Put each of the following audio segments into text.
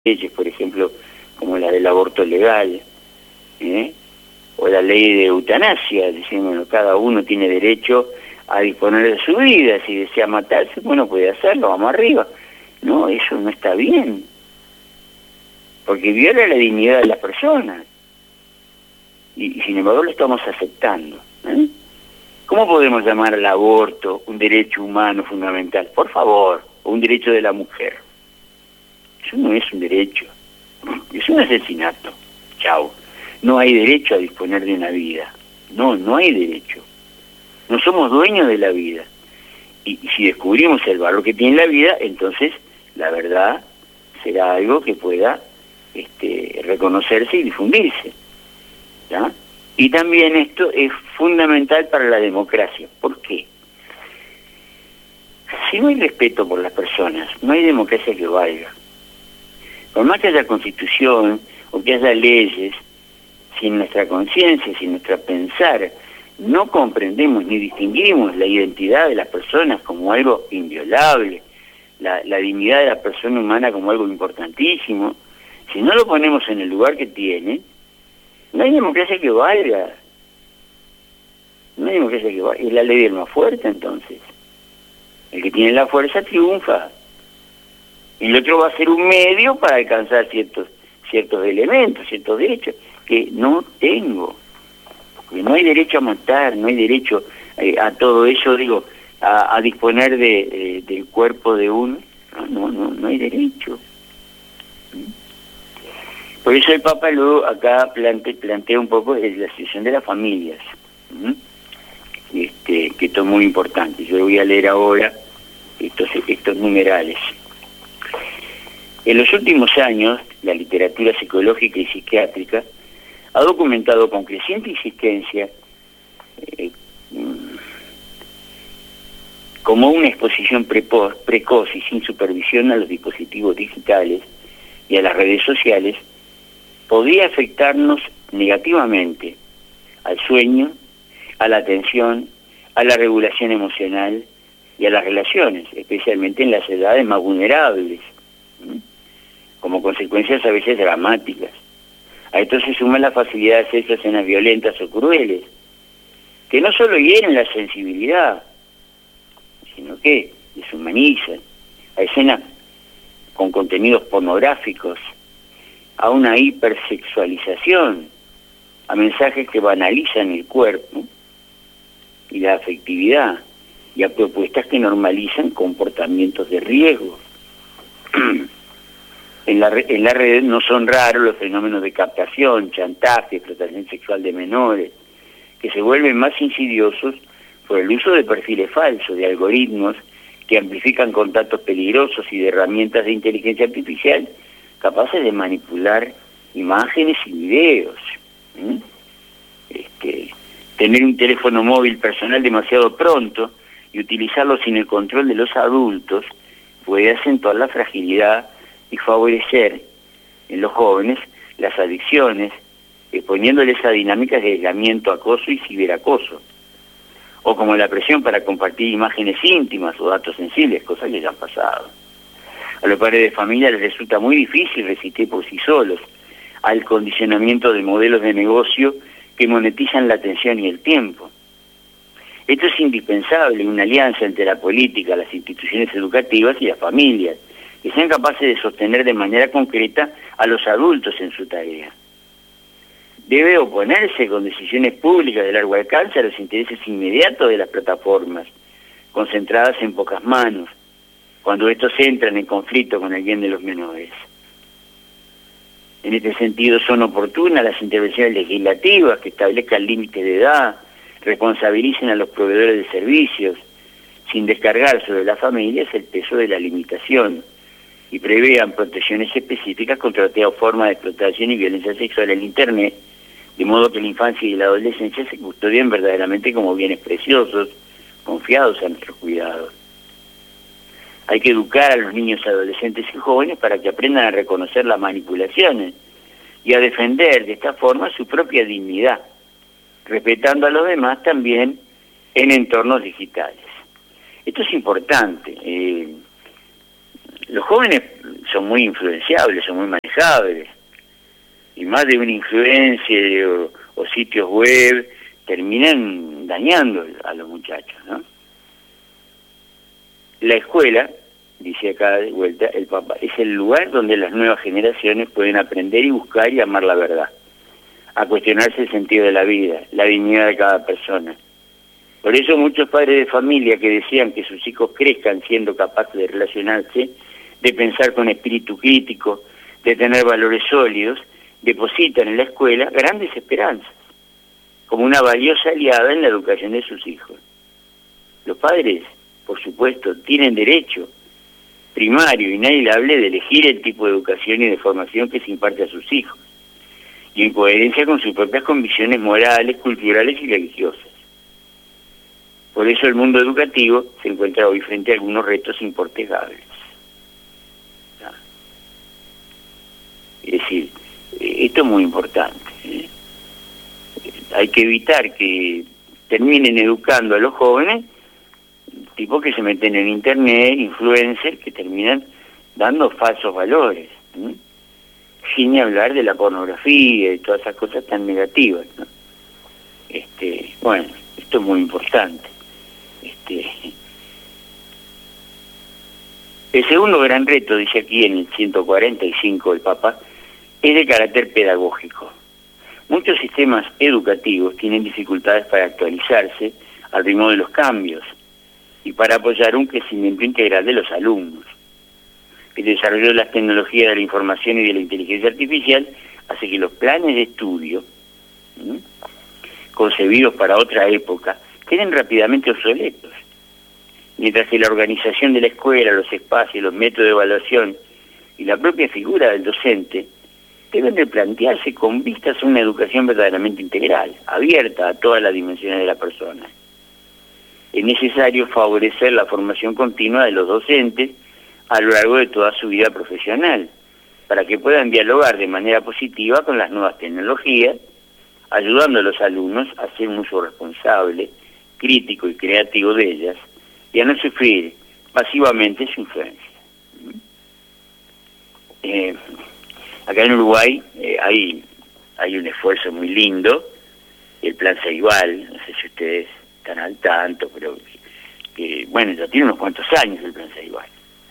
leyes, por ejemplo, como la del aborto legal, o la ley de eutanasia, diciendo, bueno, cada uno tiene derecho a disponer de su vida, si desea matarse, bueno, puede hacerlo, vamos arriba. No, eso no está bien, porque viola la dignidad de las personas, y sin embargo lo estamos aceptando. ¿Cómo podemos llamar al aborto un derecho humano fundamental? Por favor, o un derecho de la mujer. Eso no es un derecho, es un asesinato. Chao. No hay derecho a disponer de una vida. No hay derecho. No somos dueños de la vida. Y si descubrimos el valor que tiene la vida, entonces la verdad será algo que pueda reconocerse y difundirse. ¿Ya? Y también esto es fundamental para la democracia. ¿Por qué? Si no hay respeto por las personas, no hay democracia que valga. Por más que haya constitución o que haya leyes, si en nuestra conciencia, si en nuestro pensar no comprendemos ni distinguimos la identidad de las personas como algo inviolable, la dignidad de la persona humana como algo importantísimo, si no lo ponemos en el lugar que tiene, no hay democracia que valga. No hay democracia que valga. Es la ley del más fuerte, entonces. El que tiene la fuerza triunfa. Y el otro va a ser un medio para alcanzar ciertos elementos, ciertos derechos, que no tengo. Porque no hay derecho a matar, no hay derecho a todo eso, digo, a disponer del cuerpo de uno. No hay derecho. Por eso el Papa luego acá plantea un poco la situación de las familias, que esto es muy importante. Yo voy a leer ahora estos numerales. En los últimos años, la literatura psicológica y psiquiátrica ha documentado con creciente insistencia como una exposición precoz y sin supervisión a los dispositivos digitales y a las redes sociales podría afectarnos negativamente al sueño, a la atención, a la regulación emocional y a las relaciones, especialmente en las edades más vulnerables, como consecuencias a veces dramáticas. A esto se suma la facilidad de hacer escenas violentas o crueles, que no solo hieren la sensibilidad, sino que deshumanizan, a escenas con contenidos pornográficos, a una hipersexualización, a mensajes que banalizan el cuerpo y la afectividad, y a propuestas que normalizan comportamientos de riesgo. En la red no son raros los fenómenos de captación, chantaje, explotación sexual de menores, que se vuelven más insidiosos por el uso de perfiles falsos, de algoritmos que amplifican contactos peligrosos y de herramientas de inteligencia artificial capaces de manipular imágenes y videos. Tener un teléfono móvil personal demasiado pronto y utilizarlo sin el control de los adultos puede acentuar la fragilidad y favorecer en los jóvenes las adicciones, exponiéndoles a dinámicas de aislamiento, acoso y ciberacoso, o como la presión para compartir imágenes íntimas o datos sensibles, cosas que ya han pasado. A los padres de familia les resulta muy difícil resistir por sí solos al condicionamiento de modelos de negocio que monetizan la atención y el tiempo. Esto es indispensable, una alianza entre la política, las instituciones educativas y las familias, que sean capaces de sostener de manera concreta a los adultos en su tarea. Debe oponerse con decisiones públicas de largo alcance a los intereses inmediatos de las plataformas, concentradas en pocas manos, cuando estos entran en conflicto con el bien de los menores. En este sentido son oportunas las intervenciones legislativas que establezcan límites de edad, responsabilicen a los proveedores de servicios, sin descargar sobre las familias el peso de la limitación, y prevean protecciones específicas contra toda forma de explotación y violencia sexual en Internet, de modo que la infancia y la adolescencia se custodien verdaderamente como bienes preciosos, confiados a nuestros cuidados. Hay que educar a los niños, adolescentes y jóvenes para que aprendan a reconocer las manipulaciones y a defender de esta forma su propia dignidad, respetando a los demás también en entornos digitales. Esto es importante. los jóvenes son muy influenciables, son muy manejables, y más de una influencia o sitios web terminan dañando a los muchachos, ¿no? La escuela, dice acá de vuelta el Papa, es el lugar donde las nuevas generaciones pueden aprender y buscar y amar la verdad, a cuestionarse el sentido de la vida, la dignidad de cada persona. Por eso muchos padres de familia que desean que sus hijos crezcan siendo capaces de relacionarse, de pensar con espíritu crítico, de tener valores sólidos, depositan en la escuela grandes esperanzas, como una valiosa aliada en la educación de sus hijos. Los padres, por supuesto, tienen derecho primario e inalienable de elegir el tipo de educación y de formación que se imparte a sus hijos, y en coherencia con sus propias convicciones morales, culturales y religiosas. Por eso el mundo educativo se encuentra hoy frente a algunos retos impostergables. Es decir, esto es muy importante, ¿eh? Hay que evitar que terminen educando a los jóvenes tipos que se meten en internet, influencers, que terminan dando falsos valores, ¿eh? Sin ni hablar de la pornografía y todas esas cosas tan negativas, ¿no? Bueno, esto es muy importante. El segundo gran reto, dice aquí en el 145 el Papa, es de carácter pedagógico. Muchos sistemas educativos tienen dificultades para actualizarse al ritmo de los cambios y para apoyar un crecimiento integral de los alumnos. El desarrollo de las tecnologías de la información y de la inteligencia artificial hace que los planes de estudio, concebidos para otra época, queden rápidamente obsoletos, mientras que la organización de la escuela, los espacios, los métodos de evaluación y la propia figura del docente deben replantearse con vistas a una educación verdaderamente integral, abierta a todas las dimensiones de la persona. Es necesario favorecer la formación continua de los docentes a lo largo de toda su vida profesional, para que puedan dialogar de manera positiva con las nuevas tecnologías, ayudando a los alumnos a hacer un uso responsable, crítico y creativo de ellas, y a no sufrir pasivamente su influencia. Acá en Uruguay hay un esfuerzo muy lindo, el Plan Ceibal, no sé si ustedes están al tanto, pero bueno, ya tiene unos cuantos años el Plan Ceibal.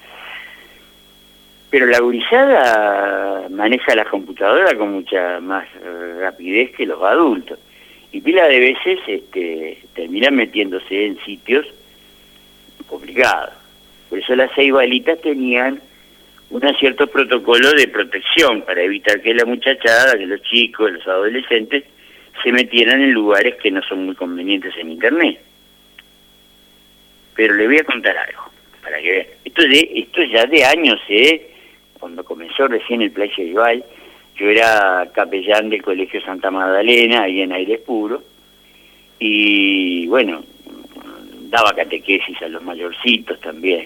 Pero la gurizada maneja la computadora con mucha más rapidez que los adultos, y pila de veces terminan metiéndose en sitios complicados. Por eso las ceibalitas tenían un cierto protocolo de protección para evitar que la muchachada, que los chicos, los adolescentes, se metieran en lugares que no son muy convenientes en Internet. Pero le voy a contar algo, para que vean. Esto ya de años, cuando comenzó recién el Plan Ceibal, yo era capellán del Colegio Santa Magdalena, ahí en Aires Puro, y bueno, daba catequesis a los mayorcitos también.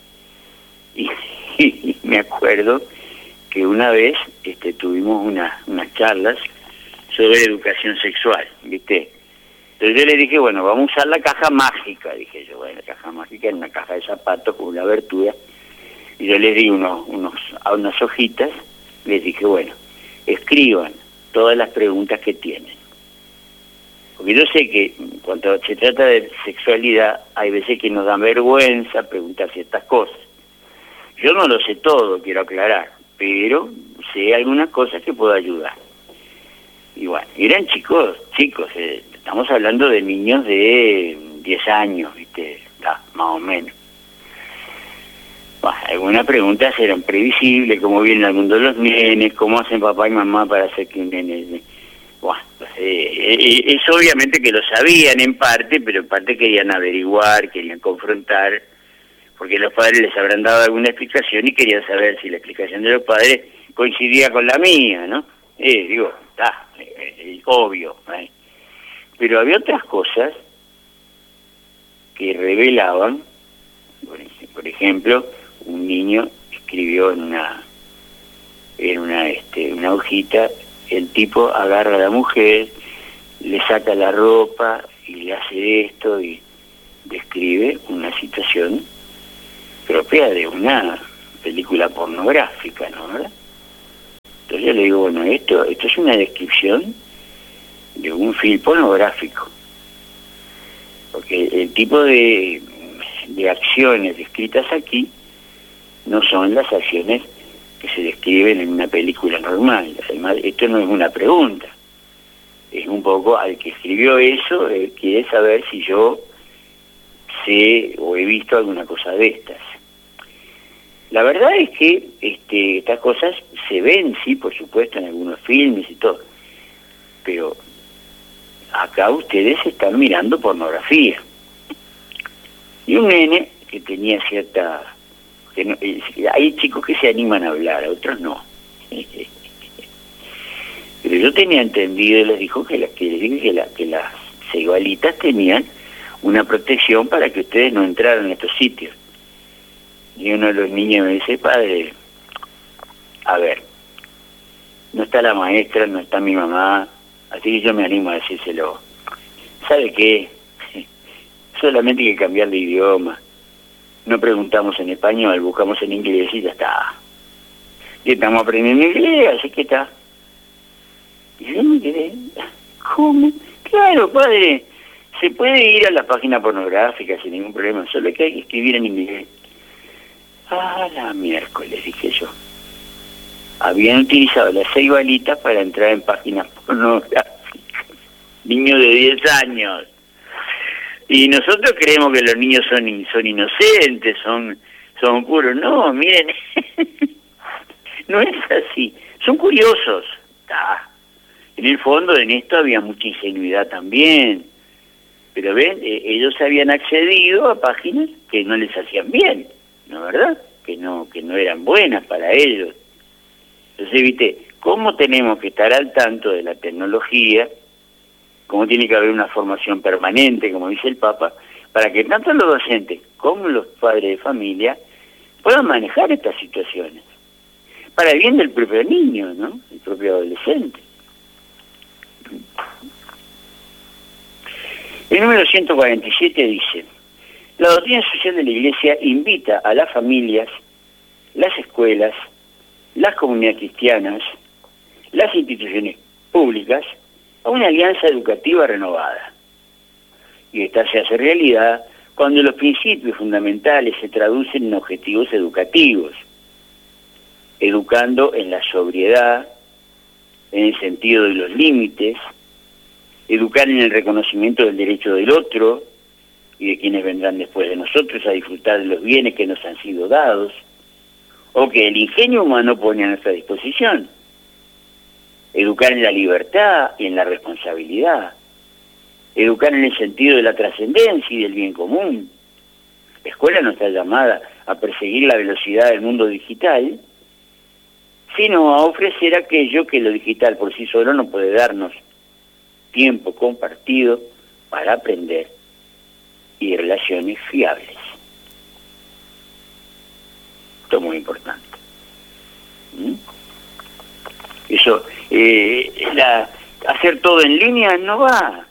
Y me acuerdo que una vez tuvimos unas charlas sobre educación sexual, ¿viste? Entonces yo le dije, bueno, vamos a usar la caja mágica, dije yo. Bueno, la caja mágica era una caja de zapatos con una abertura, y yo les di unas hojitas, les dije, bueno, escriban todas las preguntas que tienen. Porque yo sé que cuando se trata de sexualidad, hay veces que nos da vergüenza preguntar ciertas cosas. Yo no lo sé todo, quiero aclarar, pero sé algunas cosas que puedo ayudar. Y bueno, eran chicos, estamos hablando de niños de 10 años, ¿viste? Más o menos. Bueno, algunas preguntas eran previsibles, cómo vienen al mundo los nenes, cómo hacen papá y mamá para hacer que un nene... Bueno, eso obviamente que lo sabían en parte, pero en parte querían averiguar, querían confrontar, porque los padres les habrán dado alguna explicación y querían saber si la explicación de los padres coincidía con la mía, ¿no? Obvio. Pero había otras cosas que revelaban, por ejemplo, un niño escribió en una hojita, el tipo agarra a la mujer, le saca la ropa y le hace esto, y describe una situación propia de una película pornográfica, ¿no? ¿Verdad? Entonces yo le digo, bueno, esto es una descripción de un film pornográfico, porque el tipo de acciones descritas aquí no son las acciones que se describen en una película normal. Además, esto no es una pregunta, es un poco al que escribió eso, quiere saber si yo sé o he visto alguna cosa de estas. La verdad es que estas cosas se ven, sí, por supuesto, en algunos filmes y todo, pero acá ustedes están mirando pornografía. Y un nene que tenía cierta... que no, hay chicos que se animan a hablar, a otros no. Pero yo tenía entendido, les dijo que las ceibalitas tenían una protección para que ustedes no entraran a estos sitios. Y uno de los niños me dice, padre, a ver, no está la maestra, no está mi mamá, así que yo me animo a decírselo. ¿Sabe qué? Solamente hay que cambiar de idioma. No preguntamos en español, buscamos en inglés y ya está. Y estamos aprendiendo inglés, así que está. Y yo me quedé, ¿cómo? Claro, padre, se puede ir a la página pornográfica sin ningún problema, solo que hay que escribir en inglés. Ah, la miércoles, dije yo. Habían utilizado las 6 balitas para entrar en páginas pornográficas. Niños de 10 años. Y nosotros creemos que los niños son inocentes, son puros. No, miren, no es así. Son curiosos. En el fondo, en esto había mucha ingenuidad también. Pero ven, ellos habían accedido a páginas que no les hacían bien, ¿no es verdad? Que no eran buenas para ellos. Entonces, viste, ¿cómo tenemos que estar al tanto de la tecnología? ¿Cómo tiene que haber una formación permanente, como dice el Papa, para que tanto los docentes como los padres de familia puedan manejar estas situaciones? Para el bien del propio niño, ¿no? El propio adolescente. El número 147 dice: la doctrina social de la Iglesia invita a las familias, las escuelas, las comunidades cristianas, las instituciones públicas a una alianza educativa renovada. Y esta se hace realidad cuando los principios fundamentales se traducen en objetivos educativos, educando en la sobriedad, en el sentido de los límites, educar en el reconocimiento del derecho del otro y de quienes vendrán después de nosotros a disfrutar de los bienes que nos han sido dados, o que el ingenio humano pone a nuestra disposición. Educar en la libertad y en la responsabilidad. Educar en el sentido de la trascendencia y del bien común. La escuela no está llamada a perseguir la velocidad del mundo digital, sino a ofrecer aquello que lo digital por sí solo no puede darnos: tiempo compartido para aprender y relaciones fiables. Esto es muy importante. Eso, hacer todo en línea no va.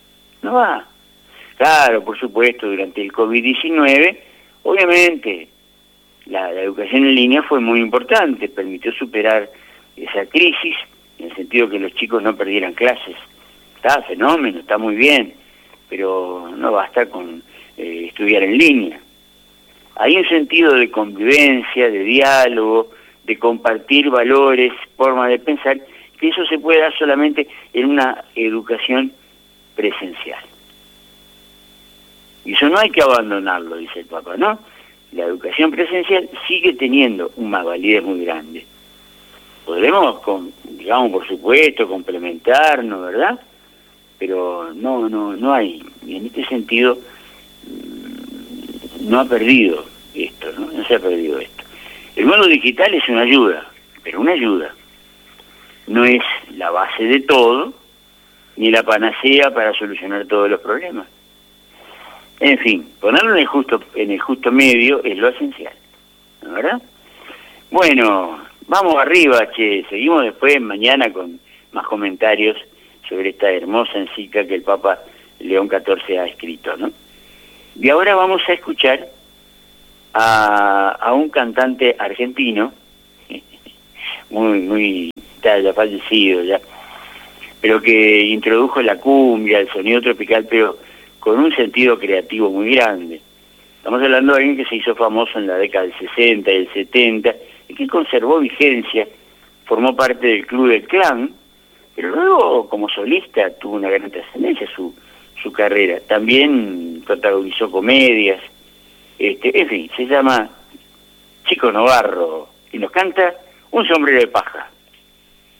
Claro, por supuesto, durante el COVID-19, obviamente, la educación en línea fue muy importante, permitió superar esa crisis, en el sentido que los chicos no perdieran clases. Está fenómeno, está muy bien, pero no basta con estudiar en línea. Hay un sentido de convivencia, de diálogo, de compartir valores, formas de pensar, que eso se puede dar solamente en una educación presencial. Y eso no hay que abandonarlo, dice el Papa, ¿no? La educación presencial sigue teniendo una validez muy grande. Podremos, digamos, por supuesto, complementarnos, ¿verdad? Pero no hay, y en este sentido no ha perdido esto, no se ha perdido esto. El mundo digital es una ayuda, pero una ayuda. No es la base de todo, ni la panacea para solucionar todos los problemas. En fin, ponerlo en el justo medio es lo esencial, ¿no es verdad? Bueno, vamos arriba, che. Seguimos después mañana con más comentarios sobre esta hermosa encíclica que el Papa León XIV ha escrito, ¿no? Y ahora vamos a escuchar a un cantante argentino, está ya fallecido ya, pero que introdujo la cumbia, el sonido tropical, pero con un sentido creativo muy grande. Estamos hablando de alguien que se hizo famoso en la década del 60 y el 70, y que conservó vigencia, formó parte del Club del Clan, pero luego como solista tuvo una gran trascendencia su carrera. También protagonizó comedias, en fin, se llama Chico Novarro, y nos canta Un sombrero de paja.